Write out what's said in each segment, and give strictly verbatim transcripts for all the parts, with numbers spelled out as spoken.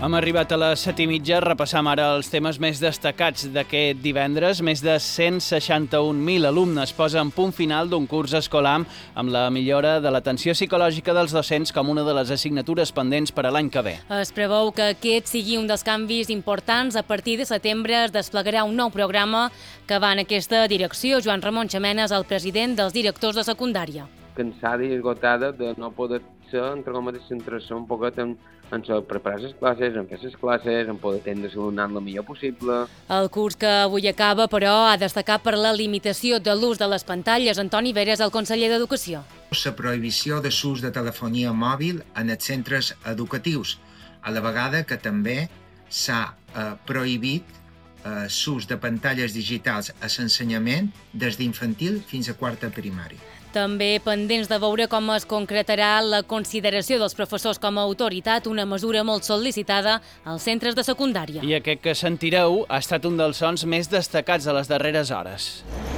Hem arribat a les set i mitja, repassam ara els temes més destacats d'aquest divendres. Més de cent seixanta-un mil alumnes posen punt final d'un curs escolar amb la millora de l'atenció psicològica dels docents com una de les assignatures pendents per a l'any que ve. Es preveu que aquest sigui un dels canvis importants. A partir de setembre es desplegarà un nou programa que va en aquesta direcció. Joan Ramon Xamenes, el president dels directors de secundària. Cansada i esgotada de no poder ser, entre cometes, centrar-se un poquet en, en preparar les classes, en fer les classes, en poder atendre l'alumnat el millor possible. El curs que avui acaba, però, ha destacat per la limitació de l'ús de les pantalles. Antoni Veres, el conseller d'Educació. La prohibició de l'ús de telefonia mòbil en els centres educatius, a la vegada que també s'ha eh, prohibit eh, l'ús de pantalles digitals a l'ensenyament des d'infantil fins a quarta primària. També pendents de veure com es concretarà la consideració dels professors com a autoritat, una mesura molt sol·licitada als centres de secundària. I aquest que sentireu ha estat un dels sons més destacats de les darreres hores.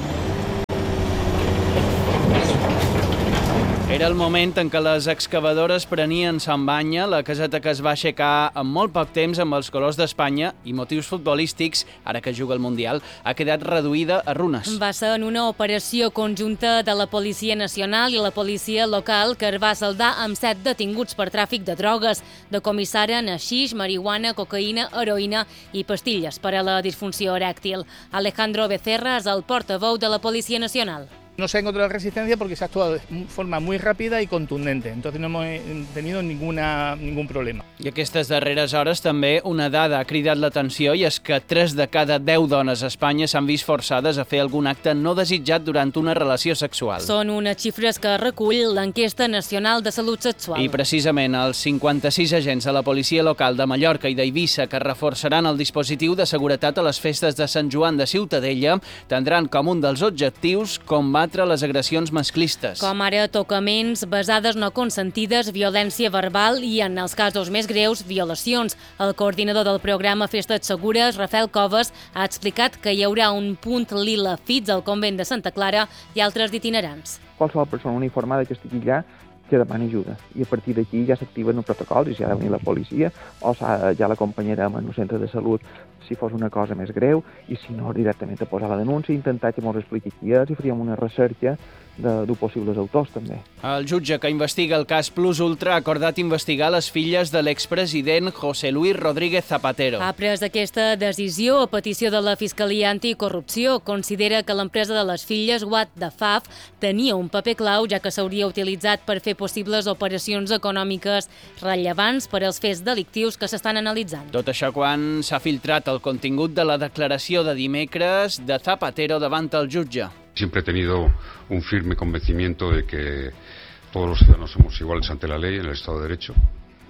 Era el moment en què les excavadores prenien son banya, la caseta que es va aixecar en molt poc temps amb els colors d'Espanya i motius futbolístics, ara que juga el Mundial, ha quedat reduïda a runes. Va ser en una operació conjunta de la Policia Nacional i la policia local que es va saldar amb set detinguts per tràfic de drogues. Decomissaren haixix, marihuana, cocaïna, heroïna i pastilles per a la disfunció erèctil. Alejandro Becerra és el portaveu de la Policia Nacional. No se ha encontrado resistencia porque se ha actuado de forma muy rápida y contundente, entonces no hemos tenido ninguna, ningún problema. I aquestes darreres hores també una dada ha cridat l'atenció i és que tres de cada deu dones a Espanya s'han vist forçades a fer algun acte no desitjat durant una relació sexual. Són unes xifres que recull l'Enquesta Nacional de Salut Sexual. I precisament els cinquanta-sis agents de la policia local de Mallorca i d'Eivissa que reforçaran el dispositiu de seguretat a les festes de Sant Joan de Ciutadella tindran com un dels objectius combatre les agressions masclistes. Com ara tocaments, besades no consentides, violència verbal i, en els casos més greus, violacions. El coordinador del programa Festes Segures, Rafael Coves, ha explicat que hi haurà un punt lila fits al convent de Santa Clara i altres d'itinerants. Qualsevol persona uniformada que estigui allà que demani ajuda. I a partir d'aquí ja s'activen els protocols i si ha de venir la policia o ja l'acompanyarem en un centre de salut si fos una cosa més greu i si no directament a posar la denúncia i intentar que ens expliqui qui és i faríem una recerca de, de possibles autors també. El jutge que investiga el cas Plus Ultra ha acordat investigar les filles de l'expresident José Luis Rodríguez Zapatero. Ha pres aquesta decisió a petició de la Fiscalia Anticorrupció. Considera que l'empresa de les filles, What the Faf, tenia un paper clau ja que s'hauria utilitzat per fer possibles operacions econòmiques rellevants per als fets delictius que s'estan analitzant. Tot això quan s'ha filtrat el contingut de la declaració de dimecres de Zapatero davant el jutge. Siempre he tenido un firme convencimiento de que todos los ciudadanos somos iguales ante la ley en el Estado de Derecho.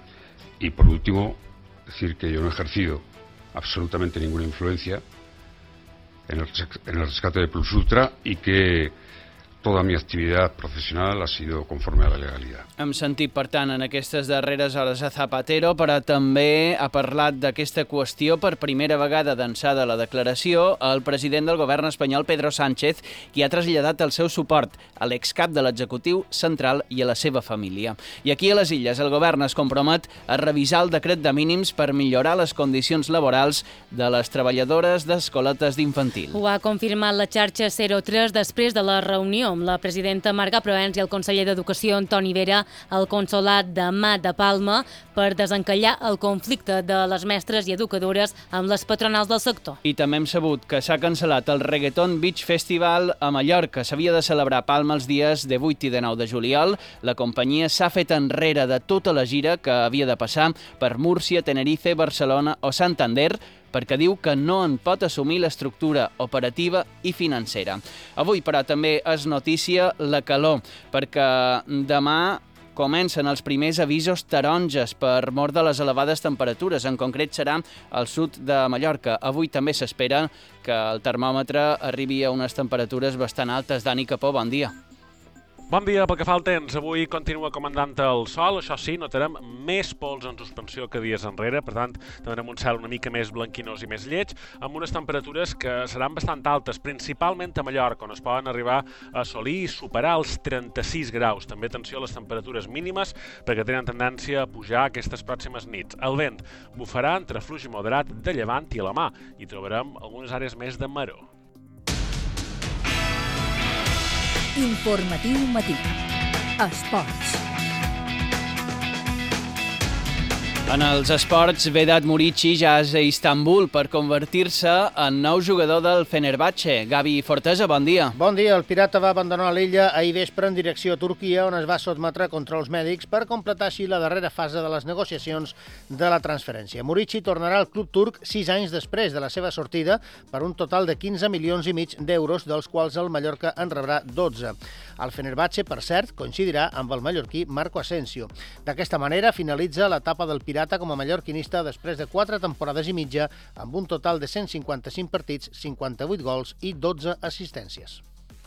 Y por último, decir que yo no he ejercido absolutamente ninguna influencia en el, en el rescate de Plus Ultra y que toda mi actividad profesional ha sido conforme a la legalidad. Hem sentit, per tant, en aquestes darreres hores a Zapatero, però també ha parlat d'aquesta qüestió per primera vegada d'ençà de la declaració el president del govern espanyol, Pedro Sánchez, qui ha traslladat el seu suport a l'excap de l'executiu central i a la seva família. I aquí a les Illes el govern es compromet a revisar el decret de mínims per millorar les condicions laborals de les treballadores d'escoletes d'infantil. Ho ha confirmat la xarxa zero tres després de la reunió amb la presidenta Marga Proens i el conseller d'Educació Antoni Vera al consolat de Mat de Palma per desencallar el conflicte de les mestres i educadores amb les patronals del sector. I també hem sabut que s'ha cancel·lat el Reggaeton Beach Festival a Mallorca. S'havia de celebrar a Palma els dies divuit i dinou de juliol. La companyia s'ha fet enrere de tota la gira que havia de passar per Múrcia, Tenerife, Barcelona o Santander, perquè diu que no en pot assumir l'estructura operativa i financera. Avui, però, també és notícia la calor, perquè demà comencen els primers avisos taronges per mort de les elevades temperatures. En concret serà al sud de Mallorca. Avui també s'espera que el termòmetre arribi a unes temperatures bastant altes. Dani Capó, bon dia. Bon dia. Pel que fa al temps, avui continua comandant el sol, això sí, notarem més pols en suspensió que dies enrere, per tant, tindrem un cel una mica més blanquinós i més lleig, amb unes temperatures que seran bastant altes, principalment a Mallorca, on es poden arribar a assolir i superar els trenta-sis graus. També atenció a les temperatures mínimes, perquè tenen tendència a pujar aquestes pròximes nits. El vent bufarà entre fluix moderat de llevant i a la mà, i trobarem algunes àrees més de maror. Informatiu matí. Esports. En els esports, Vedat Murici ja és a Istanbul per convertir-se en nou jugador del Fenerbahçe. Gavi Fortesa, bon dia. Bon dia. El pirata va abandonar l'illa ahir vespre en direcció a Turquia, on es va sotmetre a controls mèdics per completar així la darrera fase de les negociacions de la transferència. Murici tornarà al club turc sis anys després de la seva sortida per un total de quinze milions i mig d'euros, dels quals el Mallorca en rebrà dotze. El Fenerbahçe, per cert, coincidirà amb el mallorquí Marco Asensio. D'aquesta manera finalitza l'etapa del pirata com a mallorquinista després de quatre temporades i mitja, amb un total de cent cinquanta-cinc partits, cinquanta-vuit gols i dotze assistències.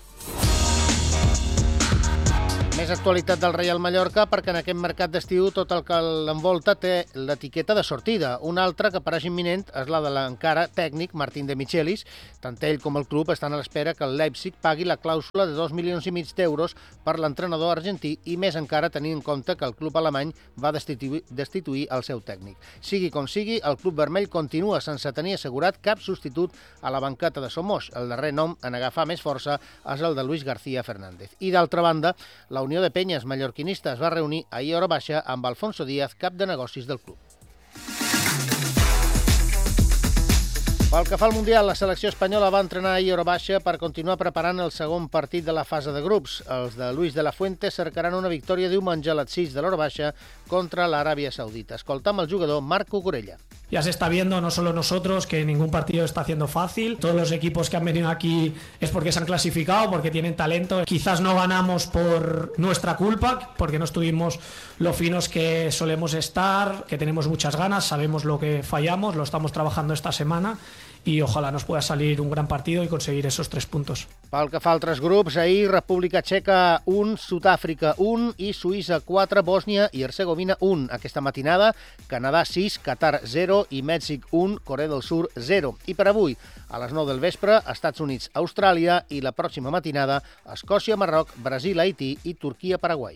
Més actualitat del Reial Mallorca, perquè en aquest mercat d'estiu tot el que l'envolta té l'etiqueta de sortida. Una altra que pareix imminent és la de l'encara tècnic Martín de Michelis. Tant ell com el club estan a l'espera que el Leipzig pagui la clàusula de dos milions i mig d'euros per l'entrenador argentí, i més encara tenint en compte que el club alemany va destituir, destituir el seu tècnic. Sigui com sigui, el club vermell continua sense tenir assegurat cap substitut a la banqueta de Somos. El darrer nom en agafar més força és el de Luis García Fernández. I d'altra banda, la Unió de Penyes mallorquinista es va reunir ahir a hora baixa amb Alfonso Díaz, cap de negocis del club. Pel que fa al Mundial, la selecció espanyola va entrenar ahir a hora baixa per continuar preparant el segon partit de la fase de grups. Els de Luis de la Fuente cercaran una victòria diumenge a les sis de l'hora baixa contra l'Aràbia Saudita. Escoltam el jugador Marc Cucurella. Ya se está viendo, no solo nosotros, que ningún partido está haciendo fácil. Todos los equipos que han venido aquí es porque se han clasificado, porque tienen talento. Quizás no ganamos por nuestra culpa, porque no estuvimos lo finos que solemos estar, que tenemos muchas ganas, sabemos lo que fallamos, lo estamos trabajando esta semana y ojalá nos pueda salir un gran partido y conseguir esos tres puntos. Pel que fa a altres grups, ahir República Txeca un, Sud-àfrica un i Suïssa quatre, Bòsnia i Hercegovina un. Aquesta matinada, Canadà sis, Qatar zero i Mèxic un, Corea del Sur zero. I per avui, a les nou del vespre, Estats Units, Austràlia, i la pròxima matinada, Escòcia, Marroc, Brasil, Haití i Turquia, Paraguai.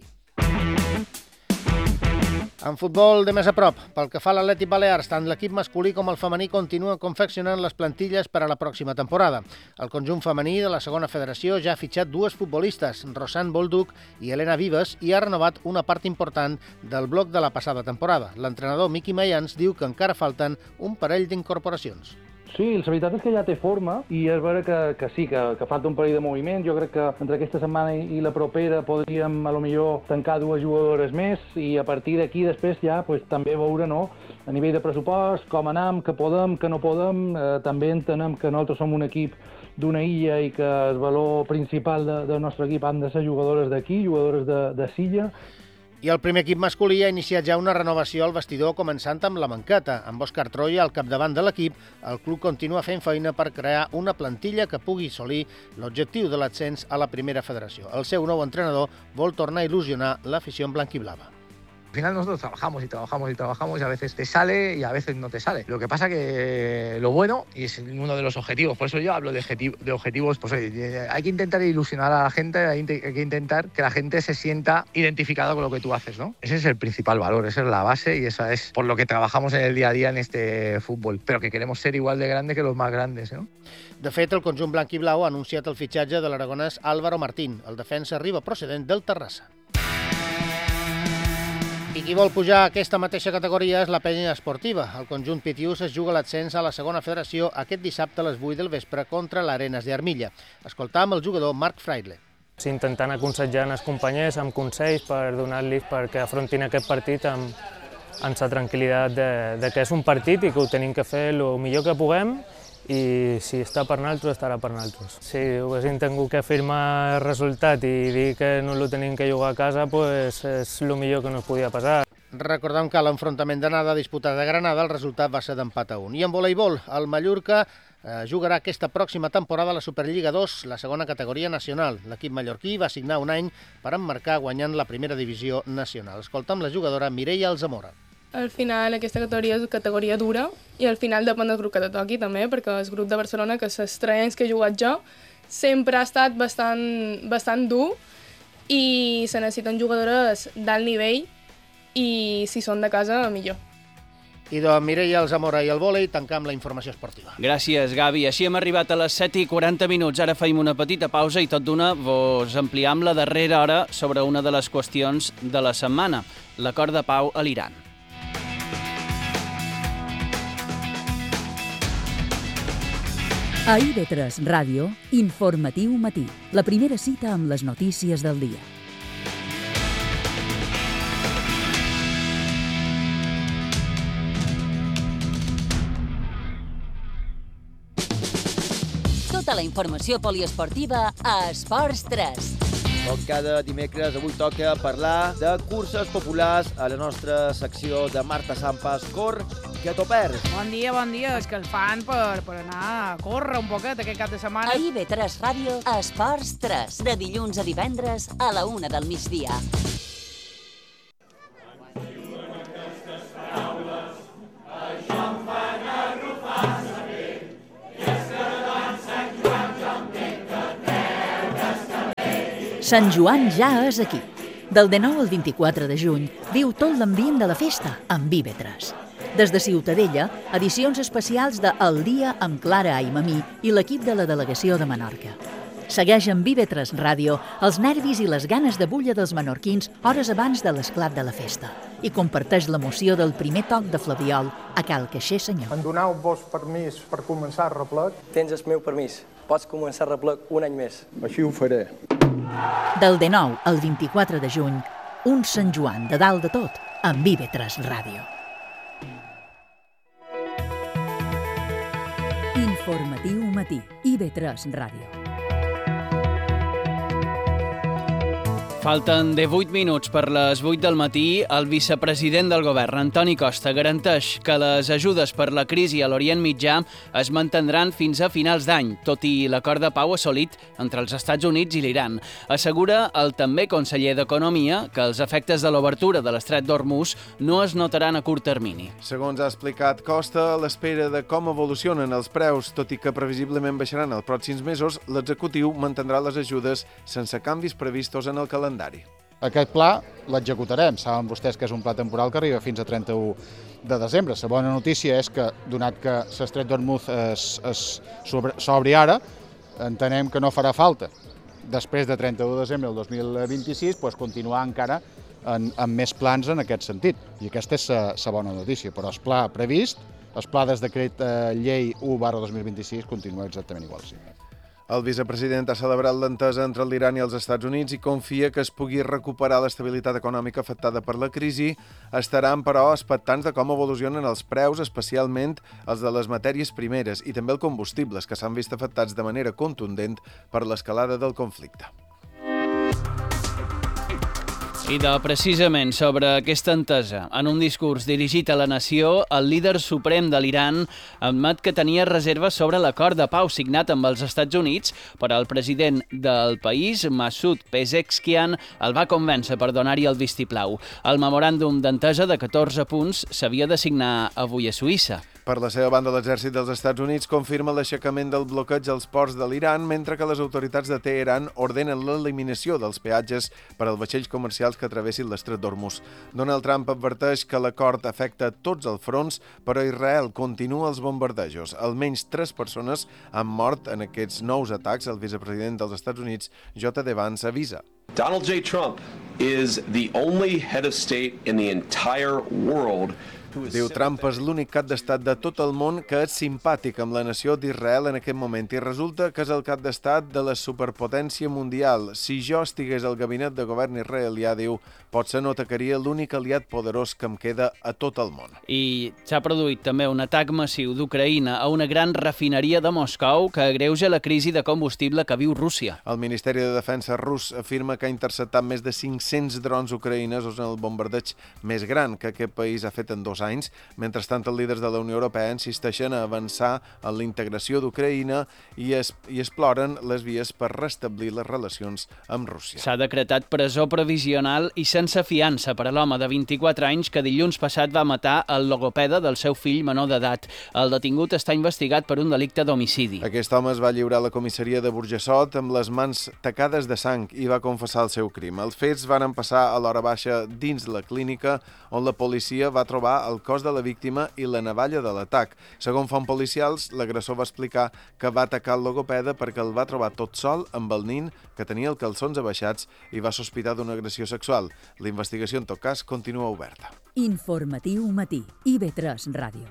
En futbol de més a prop, pel que fa a l'Atlètic Balears, tant l'equip masculí com el femení continuen confeccionant les plantilles per a la pròxima temporada. El conjunt femení de la segona federació ja ha fitxat dues futbolistes, Rosanne Bolduc i Elena Vives, i ha renovat una part important del bloc de la passada temporada. L'entrenador Miqui Mayans diu que encara falten un parell d'incorporacions. Sí, la veritat és que ja té forma i és vera que, que sí, que, que falta un parell de moviment. Jo crec que entre aquesta setmana i la propera podríem a lo millor tancar dues jugadores més i a partir d'aquí després ja pues, també veure no, a nivell de pressupost, com anem, que podem, que no podem. Eh, també entenem que nosaltres som un equip d'una illa i que el valor principal de, del nostre equip han de ser jugadores d'aquí, jugadores de, de Silla. I el primer equip masculí ha iniciat ja una renovació al vestidor, començant amb la banqueta. Amb Òscar Troia al capdavant de l'equip, el club continua fent feina per crear una plantilla que pugui assolir l'objectiu de l'ascens a la primera federació. El seu nou entrenador vol tornar a il·lusionar l'afició blanquiblava. Al final nosotros trabajamos y trabajamos y trabajamos y a veces te sale y a veces no te sale. Lo que pasa que lo bueno, y es uno de los objetivos, por eso yo hablo de, objetivo, de objetivos, pues oye, hay que intentar ilusionar a la gente, hay que intentar que la gente se sienta identificada con lo que tú haces, ¿no? Ese es el principal valor, esa es la base y esa es por lo que trabajamos en el día a día en este fútbol, pero que queremos ser igual de grande que los más grandes, ¿no? De fet, el conjunt blanc i blau ha anunciat el fitxatge de l'aragonès Álvaro Martín. El defensa arriba procedent del Terrassa. I qui vol pujar a aquesta mateixa categoria és la Penya Esportiva. El conjunt Pitiús es juga l'ascens a la segona federació aquest dissabte a les vuit del vespre contra l'Arenas d'Armilla. Escoltam el jugador Marc Fraile. Intentant aconsellar els companys amb consells per donar-los perquè afrontin aquest partit amb, amb la tranquil·litat de, de que és un partit i que ho tenim que fer el millor que puguem i si està per nosaltres, estarà per nosaltres. Si haguéssim tingut que firmar el resultat i dir que no el tenim que jugar a casa, pues és el millor que nos podia passar. Recordem que l'enfrontament d'anada disputat a Granada, el resultat va ser d'empat a un. I en voleibol, el Mallorca eh, jugarà aquesta pròxima temporada a la Superliga dos, la segona categoria nacional. L'equip mallorquí va signar un any per emmarcar guanyant la primera divisió nacional. Escolta'm la jugadora Mireia Alzamora. Al final aquesta categoria és categoria dura i al final depèn del grup que te toqui també, perquè el grup de Barcelona, que és tres anys que he jugat jo, sempre ha estat bastant, bastant dur i se necessiten jugadores d'alt nivell i si són de casa, millor. I de Mireia Alzamora i el vòlei tancam la informació esportiva. Gràcies, Gavi. Així hem arribat a les set i quaranta minuts. Ara feim una petita pausa i tot d'una vos ampliem la darrera hora sobre una de les qüestions de la setmana, l'acord de pau a l'Iran. A I B tres Ràdio, Informatiu Matí, la primera cita amb les notícies del dia. Tota la informació poliesportiva a Esports tres. Com cada dimecres, avui toca parlar de curses populars a la nostra secció de Marta Sampas, Cor, que t'ho perds. Bon dia, bon dia. És que el fan per, per anar a córrer un poquet aquest cap de setmana. A I B tres Ràdio, Esports tres, de dilluns a divendres a la una del migdia. Sant Joan ja és aquí. Del dinou al vint-i-quatre de juny, viu tot l'ambient de la festa amb I B tres. Des de Ciutadella, edicions especials de El Dia amb Clara Aimamí i l'equip de la delegació de Menorca. Segueix amb I B tres Ràdio els nervis i les ganes de bulla dels menorquins hores abans de l'esclat de la festa i comparteix l'emoció del primer toc de flabiol a Cal Caixer Senyor. Em doneu-vos permís per començar el replec? Tens el meu permís. Pots començar el replec un any més. Així ho faré. Del dinou al vint-i-quatre de juny, un Sant Joan de dalt de tot amb I B tres Ràdio. Informatiu Matí, I B tres Ràdio. Falten divuit minuts per les vuit del matí. El vicepresident del govern, Antoni Costa, garanteix que les ajudes per la crisi a l'Orient Mitjà es mantindran fins a finals d'any, tot i l'acord de pau assolit entre els Estats Units i l'Iran. Assegura el també conseller d'Economia que els efectes de l'obertura de l'estret d'Hormuz no es notaran a curt termini. Segons ha explicat Costa, a l'espera de com evolucionen els preus, tot i que previsiblement baixaran els pròxims mesos, l'executiu mantindrà les ajudes sense canvis previstos en el calendari. Aquest pla l'executarem. Saben vostès que és un pla temporal que arriba fins a trenta-u de desembre. La bona notícia és que, donat que l'estret d'Hormuz s'obri ara, entenem que no farà falta, després de trenta-u de desembre del dos mil vint-i-sis, doncs continuar encara en, amb més plans en aquest sentit. I aquesta és la bona notícia. Però el pla previst, el pla des decret eh, llei u barra dos mil vint-i-sis, continua exactament igual. Sí. El vicepresident ha celebrat l'entesa entre l'Iran i els Estats Units i confia que es pugui recuperar l'estabilitat econòmica afectada per la crisi. Estaran, però, expectants de com evolucionen els preus, especialment els de les matèries primeres i també els combustibles, que s'han vist afectats de manera contundent per l'escalada del conflicte. I de precisament sobre aquesta entesa, en un discurs dirigit a la nació, el líder suprem de l'Iran admet que tenia reserves sobre l'acord de pau signat amb els Estats Units, però el president del país, Masoud Pezeshkian, el va convèncer per donar-hi el vistiplau. El memoràndum d'entesa de catorze punts s'havia de signar avui a Suïssa. Per la seva banda, l'exèrcit dels Estats Units confirma l'aixecament del bloqueig als ports de l'Iran, mentre que les autoritats de Teheran ordenen l'eliminació dels peatges per als vaixells comercials que travessin l'estret d'Hormuz. Donald Trump adverteix que l'acord afecta tots els fronts, però Israel continua els bombardejos. Almenys tres persones han mort en aquests nous atacs. El vicepresident dels Estats Units, J D Vance, avisa. Donald J. Trump is the only head of state in the entire world Diu, Trump és l'únic cap d'estat de tot el món que és simpàtic amb la nació d'Israel en aquest moment i resulta que és el cap d'estat de la superpotència mundial. Si jo estigués al gabinet de govern israelià, diu, potser no atacaria l'únic aliat poderós que em queda a tot el món. I s'ha produït també un atac massiu d'Ucraïna a una gran refineria de Moscou que agreuja la crisi de combustible que viu Rússia. El Ministeri de Defensa rus afirma que ha interceptat més de cinc-cents drons ucraïnesos en el bombardeig més gran que aquest país ha fet en dos anys. Mentrestant, els líders de la Unió Europea insisteixen a avançar en la integració d'Ucraïna i, es, i exploren les vies per restablir les relacions amb Rússia. S'ha decretat presó provisional i sense fiança per a l'home de vint-i-quatre anys que dilluns passat va matar el logopeda del seu fill menor d'edat. El detingut està investigat per un delicte d'homicidi. Aquest home es va lliurar a la comissaria de Burjassot amb les mans tacades de sang i va confessar el seu crim. Els fets van passar a l'hora baixa dins la clínica on la policia va trobar el cos de la víctima i la navalla de l'atac. Segons fonts policials, l'agressor va explicar que va atacar el logopeda perquè el va trobar tot sol amb el nin, que tenia els calçons abaixats i va sospitar d'una agressió sexual. La investigació, en tot cas, continua oberta. Informatiu matí, I V tres Ràdio.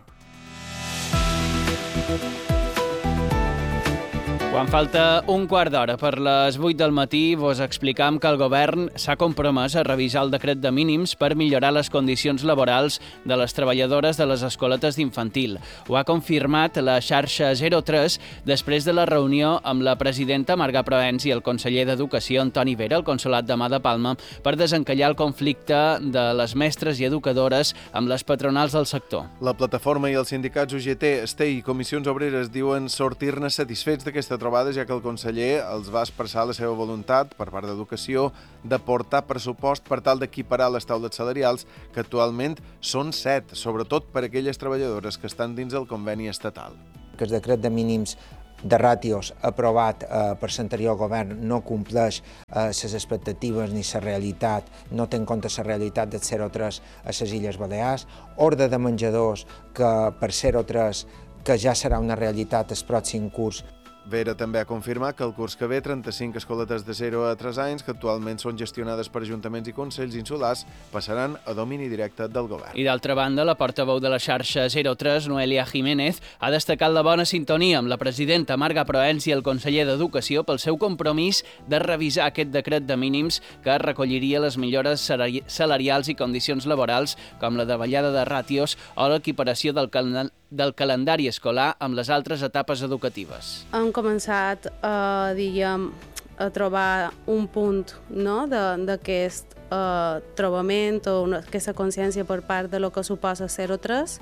Quan falta un quart d'hora per les vuit del matí, vos explicam que el govern s'ha compromès a revisar el decret de mínims per millorar les condicions laborals de les treballadores de les escoletes d'infantil. Ho ha confirmat la xarxa zero tres després de la reunió amb la presidenta Marga Proens i el conseller d'Educació Antoni Vera, al Consolat de Mà de Palma, per desencallar el conflicte de les mestres i educadores amb les patronals del sector. La plataforma i els sindicats U G T, S T I i Comissions Obreres diuen sortir-ne satisfets d'aquesta trobada, ja que el conseller els va expressar la seva voluntat, per part d'Educació, de portar pressupost per tal d'equiparar les taules salarials, que actualment són set, sobretot per a aquelles treballadores que estan dins el conveni estatal. Que el decret de mínims de ràtios aprovat eh, per l'anterior govern no compleix les eh, expectatives ni la realitat, no té en compte la realitat del zero tres a les Illes Balears, ordre de menjadors que per zero tres que ja serà una realitat el pròxim curs. Vera també ha confirmat que el curs que ve trenta-cinc escoletes de zero a tres anys, que actualment són gestionades per ajuntaments i consells insulars, passaran a domini directe del govern. I d'altra banda, la portaveu de la xarxa zero tres, Noelia Jiménez, ha destacat la bona sintonia amb la presidenta Marga Proens i el conseller d'Educació pel seu compromís de revisar aquest decret de mínims que recolliria les millores salarials i condicions laborals, com la davallada de ràtios o l'equiparació del calendari del calendari escolar amb les altres etapes educatives. Hem començat a, diguem, a trobar un punt, no?, d'aquest uh, trobament o una, aquesta consciència per part de lo que suposa zero tres.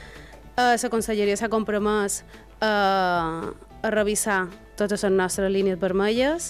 Uh, la Conselleria s'ha compromès uh, a revisar totes les nostres línies vermelles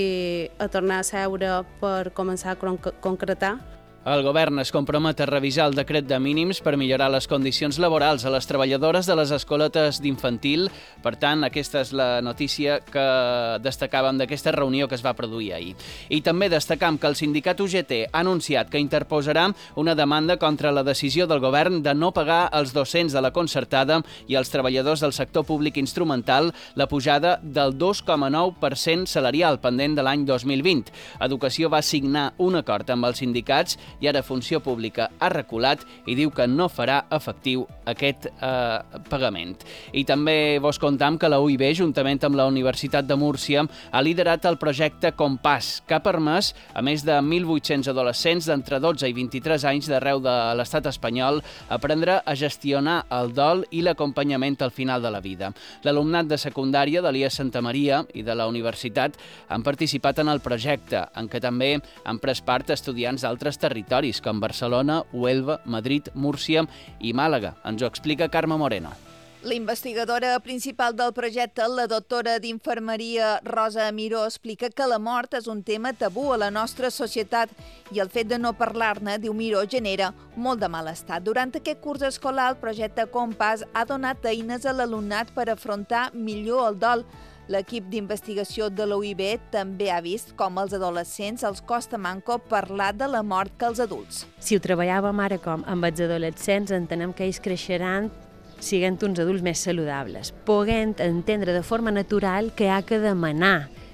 i a tornar a seure per començar a concretar. El govern es compromet a revisar el decret de mínims per millorar les condicions laborals a les treballadores de les escoletes d'infantil. Per tant, aquesta és la notícia que destacàvem d'aquesta reunió que es va produir ahir. I també destacam que el sindicat U G T ha anunciat que interposarà una demanda contra la decisió del govern de no pagar als docents de la concertada i als treballadors del sector públic instrumental la pujada del dos coma nou per cent salarial pendent de l'any dos mil vint. Educació va signar un acord amb els sindicats i ara Funció Pública ha reculat i diu que no farà efectiu aquest eh, pagament. I també vos contam que la U I B, juntament amb la Universitat de Múrcia, ha liderat el projecte Compàs, que ha permès a més de mil vuit-cents adolescents d'entre dotze i vint-i-tres anys d'arreu de l'estat espanyol aprendre a gestionar el dol i l'acompanyament al final de la vida. L'alumnat de secundària de l'I E S Santa Maria i de la Universitat han participat en el projecte, en què també han pres part estudiants d'altres territoris com Barcelona, Huelva, Madrid, Múrcia i Màlaga. Ens ho explica Carme Moreno. La investigadora principal del projecte, la doctora d'Infermeria Rosa Miró, explica que la mort és un tema tabú a la nostra societat i el fet de no parlar-ne, diu Miró, genera molt de malestar. Durant aquest curs escolar, el projecte Compàs ha donat eines a l'alumnat per afrontar millor el dol. L'equip d'investigació de la U I B també ha vist com als adolescents els costa manco parlar de la mort que els adults. Si ho treballàvem ara com amb els adolescents, entenem que ells creixeran siguent uns adults més saludables, poguent entendre de forma natural que ha que demanar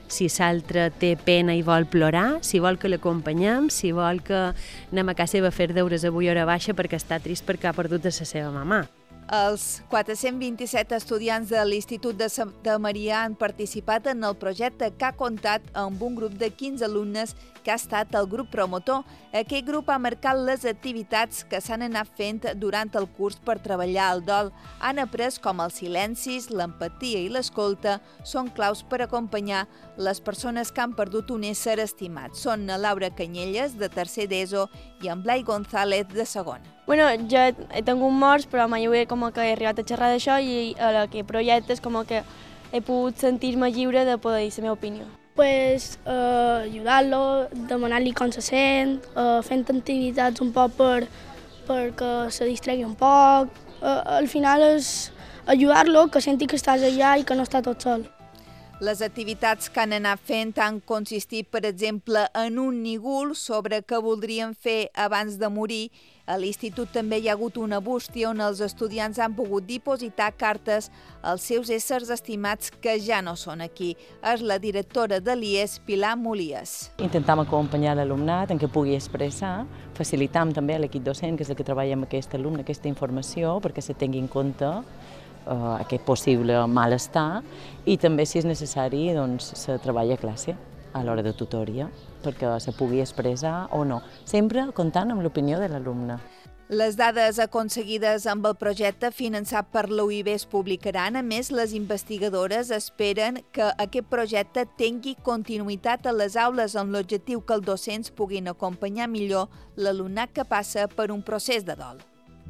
si l'altre té pena i vol plorar, si vol que l'acompanyem, si vol que anem a casa seva a fer deures avui a hora baixa perquè està trist perquè ha perdut de la seva mamà. Els quatre-cents vint-i-set estudiants de l'Institut de Santa Maria han participat en el projecte que ha comptat amb un grup de quinze alumnes que ha estat el grup promotor. Aquest grup ha marcat les activitats que s'han anat fent durant el curs per treballar el dol. Han après com els silencis, l'empatia i l'escolta són claus per acompanyar les persones que han perdut un ésser estimat. Són la Laura Canyelles, de tercer d'ESO, i en Blai González, de segona. Bueno, jo he tingut morts, però mai he, com que he arribat a xerrar d'això i a aquest projecte és com que he pogut sentir-me lliure de poder dir la meva opinió. Pues eh, ajudar-lo, demanar-li com se sent, eh, fent activitats un poc per, perquè se distregui un poc. Eh, al final és ajudar-lo, que senti que estàs allà i que no està tot sol. Les activitats que han anat fent han consistit, per exemple, en un nígul sobre què voldrien fer abans de morir. A l'institut també hi ha hagut una bústia on els estudiants han pogut dipositar cartes als seus éssers estimats que ja no són aquí. És la directora de l'I E S, Pilar Molies. Intentem acompanyar l'alumnat en què pugui expressar, facilitam també a l'equip docent, que és el que treballa amb aquest alumne, aquesta informació, perquè se tingui en compte Uh, aquest possible malestar i també, si és necessari, doncs, se treballa a classe a l'hora de tutoria perquè se pugui expressar o no, sempre comptant amb l'opinió de l'alumne. Les dades aconseguides amb el projecte finançat per l'U I B es publicaran. A més, les investigadores esperen que aquest projecte tingui continuïtat a les aules amb l'objectiu que els docents puguin acompanyar millor l'alumnat que passa per un procés de dol.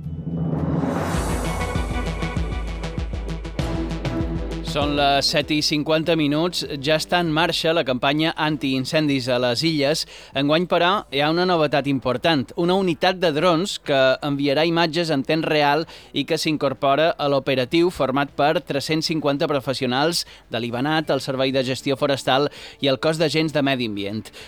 Són les set i cinquanta minuts, ja està en marxa la campanya antiincendis a les Illes. Enguany, però, hi ha una novetat important, una unitat de drons que enviarà imatges en temps real i que s'incorpora a l'operatiu format per tres-cents cinquanta professionals de l'Ibanat, el Servei de Gestió Forestal i el Cos d'Agents de Medi Ambient.